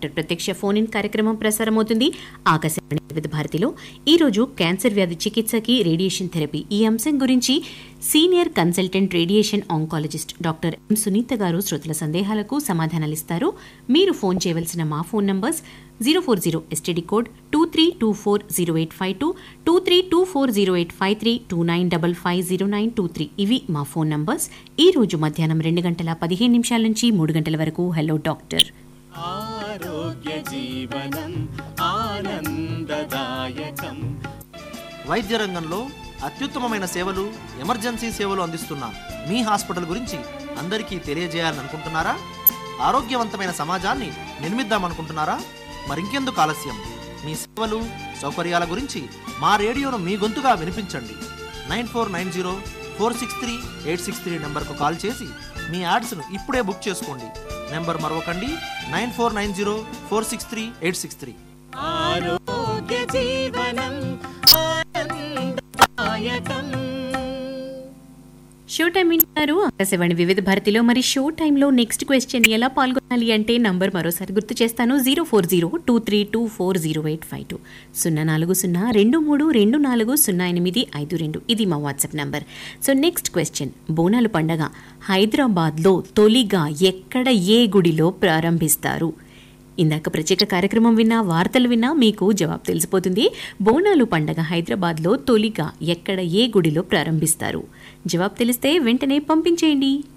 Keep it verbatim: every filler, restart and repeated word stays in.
ప్రత్యక్ష phone in కార్యక్రమం ప్రసారమవుతుంది ఆకాశవాణి వివిధ భారతిలో. ఈరోజు క్యాన్సర్ వ్యాధి చికిత్సకి రేడియేషన్ థెరపీ ఈ అంశం గురించి senior consultant radiation oncologist doctor M Sunitha గారు శ్రోతల సందేహాలకు సమాధానాలిస్తారు. మీరు ఫోన్ చేయవలసిన మా phone numbers zero four zero STD code two three two four zero eight five two two three two four zero eight five three two nine double five zero nine two three ఇవి మా phone numbers. ఈ రోజు మధ్యాహ్నం రెండు గంటల పదిహేను నిమిషాల నుంచి మూడు గంటల వరకు హలో డాక్టర్. ఆరోగ్య జీవనం ఆనందదాయకం. వైద్య రంగంలో అత్యుత్తమమైన సేవలు, ఎమర్జెన్సీ సేవలు అందిస్తున్న మీ హాస్పిటల్ గురించి అందరికీ తెలియజేయాలని అనుకుంటున్నారా? ఆరోగ్యవంతమైన సమాజాన్ని నిర్మిద్దామనుకుంటున్నారా? మరింకెందుకు ఆలస్యం? మీ సేవలు, సౌకర్యాల గురించి మా రేడియోను మీ గొంతుగా వినిపించండి. Nine four nine zero four six three eight six three నెంబర్కు కాల్ చేసి మీ యాడ్స్ను ఇప్పుడే బుక్ చేసుకోండి. Number మరొకండి, nine four nine zero four six three eight six three. ఆరోగ్య జీవనం ఆనందదాయకం. షో టైం వింటున్నారు ఆకాశవాణి వివిధ భారతిలో. మరి షో టైంలో నెక్స్ట్ క్వశ్చన్ ఎలా పాల్గొనాలి అంటే నంబర్ మరోసారి గుర్తు చేస్తాను, zero four zero two three two four zero eight five two సున్నా నాలుగు సున్నా రెండు మూడు రెండు నాలుగు సున్నా ఎనిమిది ఐదు రెండు ఇది మా WhatsApp number. So next question, Bonalu పండగ హైదరాబాద్లో తొలిగా ఎక్కడ ఏ గుడిలో ప్రారంభిస్తారు? ఇందాక ప్రత్యేక కార్యక్రమం విన్నా, వార్తలు విన్నా మీకు జవాబు తెలిసిపోతుంది. బోనాలు పండగ హైదరాబాద్లో తొలిగా ఎక్కడ ఏ గుడిలో ప్రారంభిస్తారు? జవాబు తెలిస్తే వెంటనే పంపించేయండి.